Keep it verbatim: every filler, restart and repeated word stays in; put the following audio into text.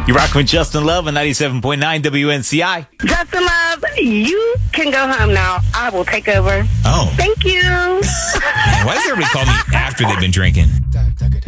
You're rocking with Justin Love on ninety-seven point nine W N C I. Justin Love, you can go home now. I will take over. Oh. Thank you. Man, why does everybody call me after they've been drinking?